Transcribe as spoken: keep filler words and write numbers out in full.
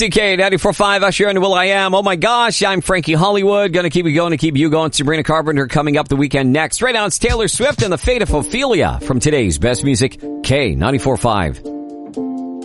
C K ninety-four point five, Usher and Will I Am. Oh my gosh, I'm Frankie Hollywood. Gonna keep you going to keep you going. Sabrina Carpenter coming up the weekend next. Right now it's Taylor Swift and the Fate of Ophelia from today's Best Music, K ninety-four point five.